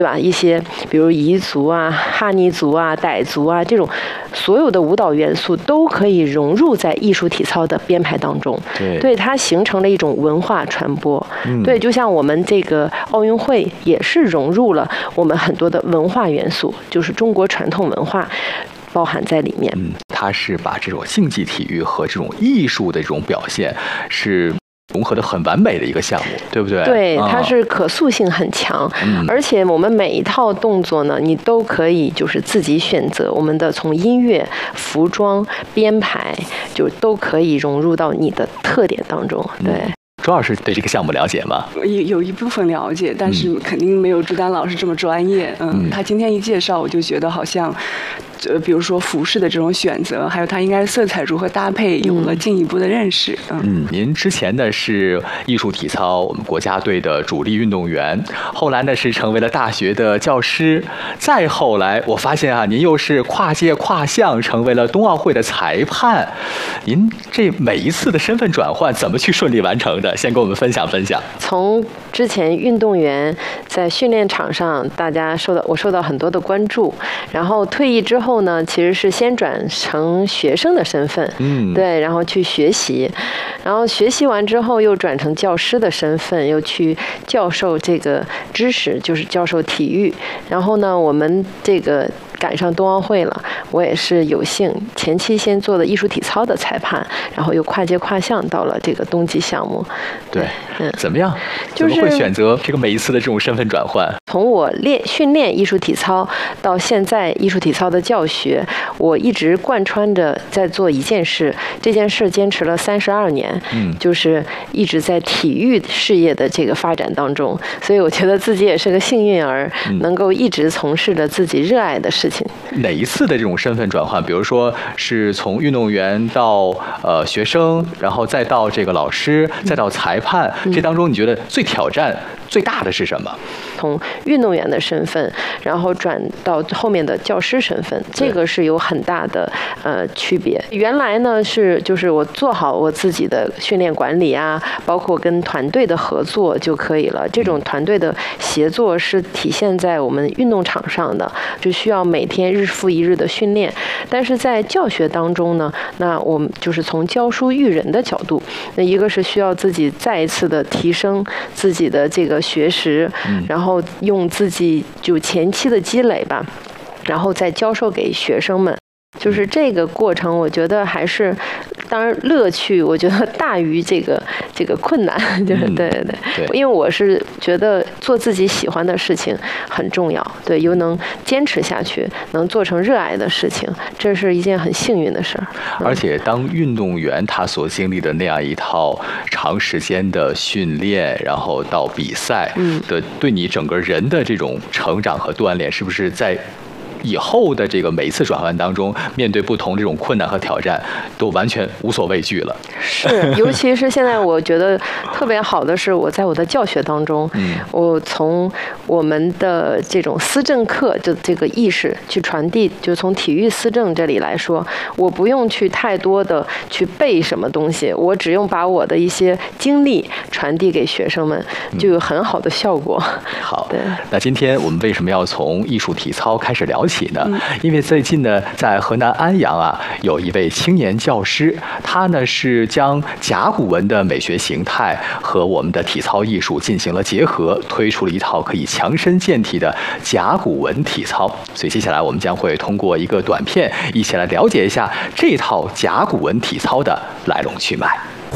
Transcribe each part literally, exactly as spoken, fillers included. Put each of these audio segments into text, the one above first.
对吧？一些比如彝族啊、哈尼族啊、傣族啊这种所有的舞蹈元素都可以融入在艺术体操的编排当中， 对， 对它形成了一种文化传播。 嗯、 对，就像我们这个奥运会也是融入了我们很多的文化元素，就是中国传统文化包含在里面。 嗯，它是把这种竞技体育和这种艺术的这种表现是融合的很完美的一个项目，对不对？ 对，它是可塑性很强， 嗯、 而且我们每一套动作呢，你都可以就是自己选择。我们的从音乐、服装、编排，就都可以融入到你的特点当中。对。嗯， 周老师对这个项目了解吗？ 有有一部分了解，但是肯定没有朱丹老师这么专业。嗯，嗯他今天一介绍，我就觉得好像，呃，比如说服饰的这种选择，还有它应该色彩如何搭配，有了进一步的认识。嗯， 嗯您之前呢是艺术体操我们国家队的主力运动员，后来呢是成为了大学的教师，再后来我发现啊，您又是跨界跨项成为了冬奥会的裁判。您这每一次的身份转换怎么去顺利完成的？先跟我们分享分享。 从之前运动员在训练场上，大家受到我受到很多的关注，然后退役之后呢，其实是先转成学生的身份， 嗯， 对，然后去学习，然后学习完之后又转成教师的身份，又去教授这个知识，就是教授体育。然后呢，我们这个赶上冬奥会了，我也是有幸前期先做的艺术体操的裁判，然后又跨界跨项到了这个冬季项目。 对，嗯，怎么样？ 就是怎么会选择这个每一次的这种身份转换？ 从我练训练艺术体操到现在艺术体操的教学，我一直贯穿着在做一件事，这件事坚持了三十二年， 嗯， 就是一直在体育事业的这个发展当中，所以我觉得自己也是个幸运儿，嗯，能够一直从事着自己热爱的事情。 哪一次的这种身份转换，比如说是从运动员到呃学生，然后再到这个老师，再到裁判，嗯，这当中你觉得最挑战最大的是什么？ 从运动员的身份，然后转到后面的教师身份，这个是有很大的呃区别。原来呢是就是我做好我自己的训练管理啊，包括跟团队的合作就可以了。这种团队的协作是体现在我们运动场上的，就需要每天日复一日的训练。但是在教学当中呢，那我们就是从教书育人的角度，那一个是需要自己再一次的提升自己的这个学识，然后用自己就前期的积累吧，然后再教授给学生们。就是这个过程，我觉得还是，当然乐趣，我觉得大于这个这个困难，就是对对对，因为我是觉得做自己喜欢的事情很重要，对，又能坚持下去，能做成热爱的事情，这是一件很幸运的事儿。 嗯、而且，当运动员他所经历的那样一套长时间的训练，然后到比赛的，嗯、对你整个人的这种成长和锻炼，是不是在以后的这个每一次转换当中，面对不同这种困难和挑战，都完全无所畏惧了？ 是，尤其是现在我觉得特别好的是，我在我的教学当中，嗯，我从我们的这种思政课的这个意识去传递，就从体育思政这里来说，我不用去太多的去背什么东西，我只用把我的一些经历传递给学生们，就有很好的效果。 嗯、好，对。那今天我们为什么要从艺术体操开始聊起呢？嗯、因为最近呢，在河南安阳啊，有一位青年教师，他呢是将甲骨文的美学形态和我们的体操艺术进行了结合，推出了一套可以强身健体的甲骨文体操。所以接下来我们将会通过一个短片，一起来了解一下这套甲骨文体操的来龙去脉。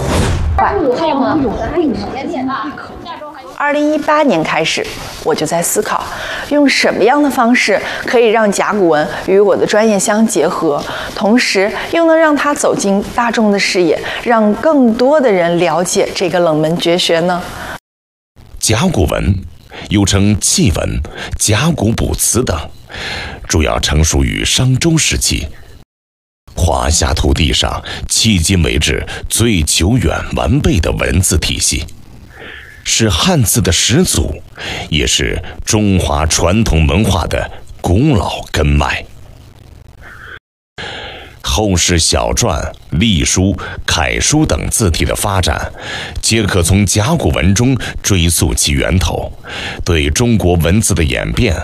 二零一八年开始，我就在思考，用什么样的方式可以让甲骨文与我的专业相结合，同时又能让它走进大众的视野，让更多的人了解这个冷门绝学呢？ 甲骨文又称契文、甲骨卜辞等，主要成熟于商周时期。华夏土地上迄今为止最久远完备的文字体系，是汉字的始祖，也是中华传统文化的古老根脉。 后世小篆、隶书、楷书等字体的发展，皆可从甲骨文中追溯其源头，对中国文字的演变